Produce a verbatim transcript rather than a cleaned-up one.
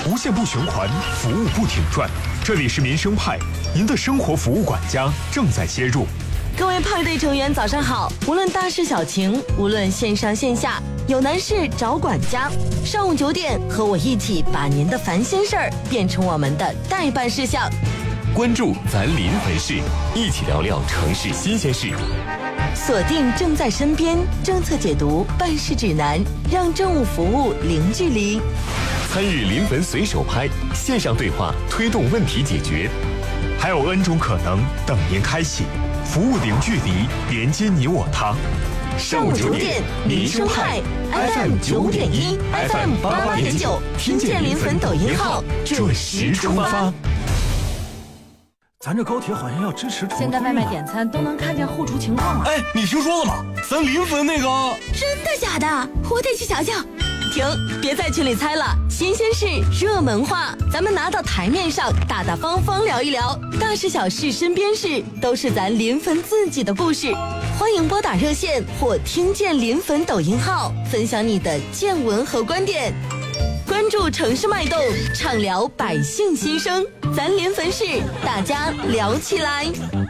无限不循环，服务不停转。这里是民生派，您的生活服务管家正在接入。 各位派对成员早上好，无论大事小情，无论线上线下，有难事找管家。上午九点，和我一起把您的烦心事儿变成我们的代办事项。 关注咱临汾市，一起聊聊城市新鲜事。 锁定正在身边政策解读办事指南，让政务服务零距离。 参与临汾随手拍线上对话，推动问题解决。 还有 N 种可能等您开启，服务零距离，连接你我他。 上午九点，民生派 F M 九点一 ，F M 八八点九，听见临汾抖音号，准时出发。 咱这高铁好像要支持出。 现在外卖点餐都能看见后厨情况了。 哎，你听说了吗？咱临汾那个…… 真的假的？我得去瞧瞧。 停，别在群里猜了，新鲜事、热门话，咱们拿到台面上，大大方方聊一聊，大事小事、身边事，都是咱临汾自己的故事。欢迎拨打热线或听见临汾抖音号，分享你的见闻和观点。关注城市脉动，畅聊百姓心声，咱临汾市，大家聊起来。